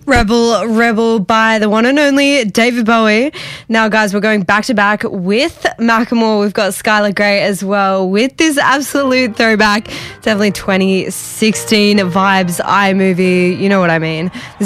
Rebel by the one and only David Bowie. Now, guys, we're going back to back with Macklemore. We've got Skylar Grey as well with this absolute throwback. Definitely 2016 vibes, iMovie. You know what I mean.